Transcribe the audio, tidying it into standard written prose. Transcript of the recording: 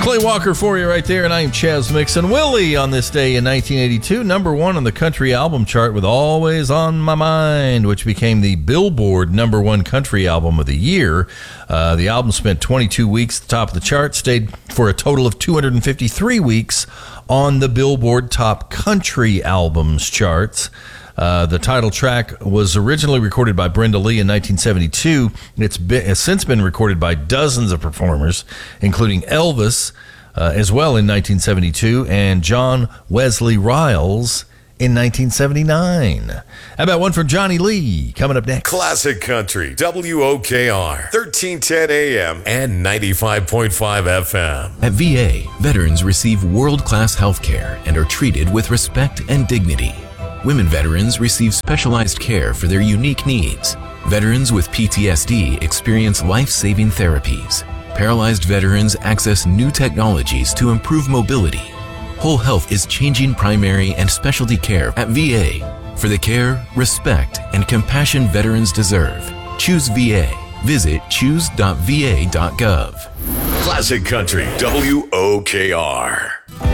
Clay Walker for you right there, and I am Chaz Mixon. Willie on this day in 1982, number one on the country album chart with Always on My Mind, which became the Billboard number one country album of the year. The album spent 22 weeks at the top of the chart, stayed for a total of 253 weeks on the Billboard Top Country Albums charts. The title track was originally recorded by Brenda Lee in 1972. It's since been recorded by dozens of performers, including Elvis as well in 1972 and John Wesley Riles in 1979. How about one from Johnny Lee coming up next? Classic Country, WOKR, 1310 AM and 95.5 FM. At VA, veterans receive world-class health care and are treated with respect and dignity. Women veterans receive specialized care for their unique needs. Veterans with PTSD experience life-saving therapies. Paralyzed veterans access new technologies to improve mobility. Whole Health is changing primary and specialty care at VA for the care, respect, and compassion veterans deserve. Choose VA. Visit choose.va.gov. Classic Country, WOKR.